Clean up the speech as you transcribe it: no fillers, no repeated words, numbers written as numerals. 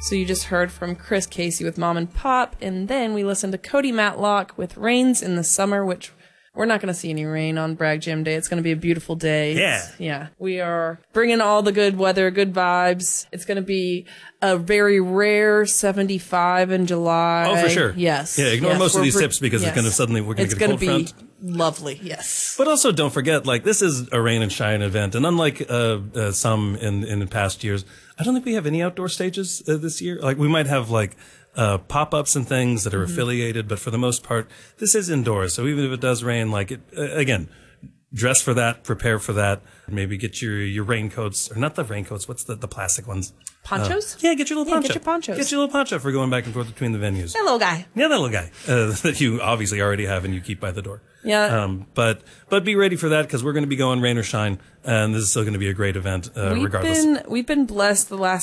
So you just heard from Chris Casey with Mom and Pop, and then we listened to Cody Matlock with Rains in the Summer, which we're not going to see any rain on Bragg Jam Day. It's going to be a beautiful day. Yeah. We are bringing all the good weather, good vibes. It's going to be a very rare 75 in July. Oh, for sure. Yes. Yeah, ignore most of these tips because it's going to suddenly, we're going to get a cold front. It's going to be lovely, yes. But also don't forget, like, this is a rain and shine event. And unlike some in past years, I don't think we have any outdoor stages this year. Like, we might have, like, pop-ups and things that are affiliated, but for the most part, this is indoors. So even if it does rain, like, again, dress for that, prepare for that. Maybe get your raincoats, or not the raincoats, what's the plastic ones? Ponchos? Yeah, get your little poncho. Get your ponchos. Get your little poncho for going back and forth between the venues. That little guy. Yeah, that little guy that you obviously already have and you keep by the door. Yeah. But be ready for that because we're going to be going rain or shine, and this is still going to be a great event regardless. We've been blessed the last